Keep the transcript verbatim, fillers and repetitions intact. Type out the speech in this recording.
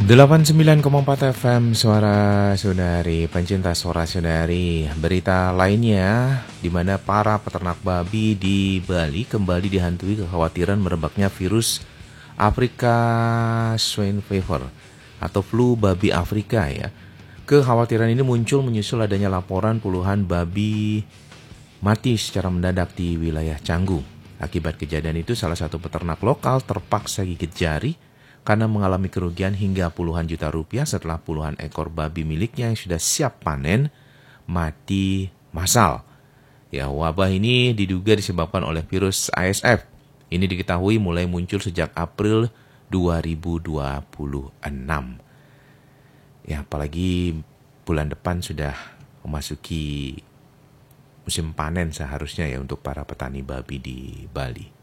delapan puluh sembilan koma empat F M Suara Saudari, pencinta suara saudari. Berita lainnya, di mana para peternak babi di Bali kembali dihantui kekhawatiran merebaknya virus Afrika Swine Fever atau flu babi Afrika ya. Kekhawatiran ini muncul menyusul adanya laporan puluhan babi mati secara mendadak di wilayah Canggu. Akibat kejadian itu, salah satu peternak lokal terpaksa gigit jari karena mengalami kerugian hingga puluhan juta rupiah setelah puluhan ekor babi miliknya yang sudah siap panen mati massal. Ya, wabah ini diduga disebabkan oleh virus A S F. Ini diketahui mulai muncul sejak April dua ribu dua puluh enam. Ya, apalagi bulan depan sudah memasuki musim panen seharusnya ya untuk para petani babi di Bali.